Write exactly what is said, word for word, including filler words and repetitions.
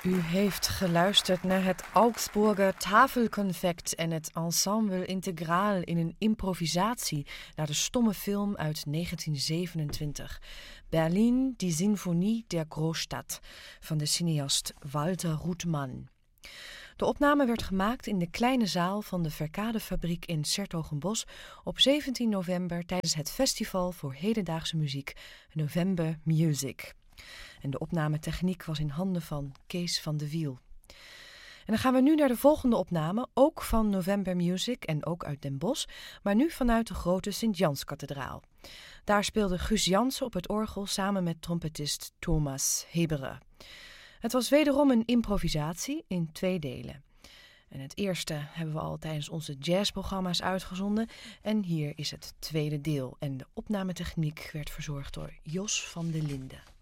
U heeft geluisterd naar het Augsburger Tafelconfect en het Ensemble Integraal in een improvisatie naar de stomme film uit negentien zevenentwintig. Berlin, die Sinfonie der Großstadt van de cineast Walter Ruttmann. De opname werd gemaakt in de kleine zaal van de Verkadefabriek in 's-Hertogenbosch op zeventien november tijdens het Festival voor Hedendaagse Muziek November Music. En de opnametechniek was in handen van Kees van de Wiel. En dan gaan we nu naar de volgende opname, ook van November Music en ook uit Den Bosch, maar nu vanuit de grote Sint-Janskathedraal. Daar speelde Guus Jansen op het orgel samen met trompetist Thomas Hebere. Het was wederom een improvisatie in twee delen. En het eerste hebben we al tijdens onze jazzprogramma's uitgezonden. En hier is het tweede deel. En de opnametechniek werd verzorgd door Jos van de Linden.